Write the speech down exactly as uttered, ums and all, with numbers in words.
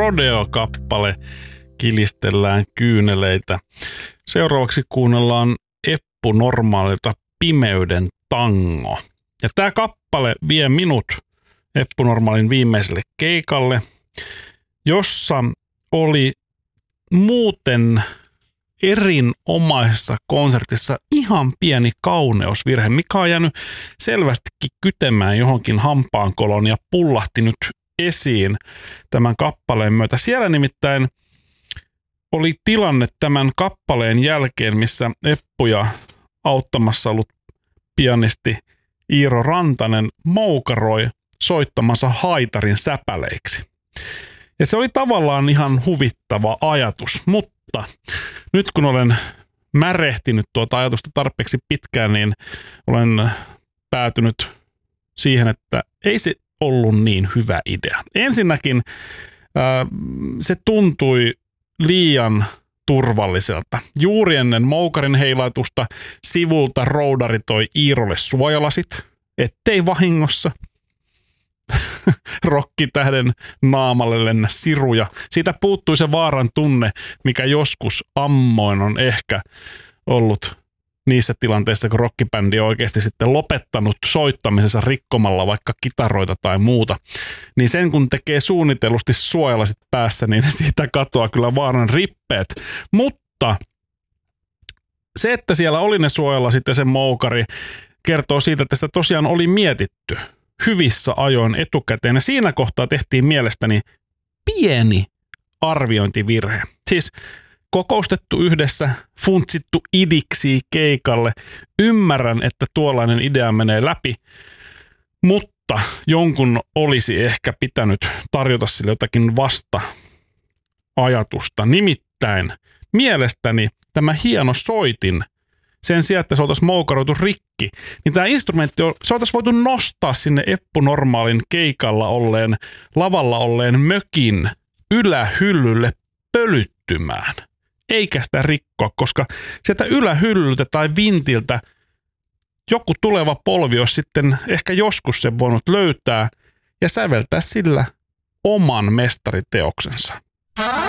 Rodeo-kappale, Kilistellään kyyneleitä. Seuraavaksi kuunnellaan Eppu Normaalilta Pimeyden tango. Ja tämä kappale vie minut Eppu Normaalin viimeiselle keikalle, jossa oli muuten erinomaisessa konsertissa ihan pieni kauneusvirhe, mikä on jäänyt selvästikin kytemään johonkin hampaankoloon ja pullahti nyt esiin tämän kappaleen myötä. Siellä nimittäin oli tilanne tämän kappaleen jälkeen, missä Eppuja auttamassa ollut pianisti Iiro Rantanen moukaroi soittamansa haitarin säpäleiksi. Ja se oli tavallaan ihan huvittava ajatus, mutta nyt kun olen märehtinyt tuota ajatusta tarpeeksi pitkään, niin olen päätynyt siihen, että ei se ollut niin hyvä idea. Ensinnäkin ää, se tuntui liian turvalliselta. Juuri ennen moukarin heilautusta sivulta roudari toi Iirolle suojalasit, ettei vahingossa rokkitähden naamalle lennä siruja. Siitä puuttui se vaaran tunne, mikä joskus ammoin on ehkä ollut niissä tilanteissa, kun rockibändi on oikeasti sitten lopettanut soittamisensa rikkomalla vaikka kitaroita tai muuta. Niin sen kun tekee suunnitellusti suojalasit päässä, niin siitä katoaa kyllä vaaran rippeet. Mutta se, että siellä oli ne suojalasit ja se moukari, kertoo siitä, että sitä tosiaan oli mietitty hyvissä ajoin etukäteen. Ja siinä kohtaa tehtiin mielestäni pieni arviointivirhe. Siis kokoustettu yhdessä, funtsittu idiksi keikalle. Ymmärrän, että tuollainen idea menee läpi, mutta jonkun olisi ehkä pitänyt tarjota sille jotakin vasta-ajatusta. Nimittäin mielestäni tämä hieno soitin, sen sijaan, että se oltaisiin moukaroitu rikki, niin tämä instrumentti, se oltaisiin voitu nostaa sinne Eppu Normaalin keikalla olleen, lavalla olleen mökin ylähyllylle pölyttymään. Eikä sitä rikkoa, koska sieltä ylähyllyltä tai vintiltä joku tuleva polvi olisi sitten ehkä joskus sen voinut löytää ja säveltää sillä oman mestariteoksensa.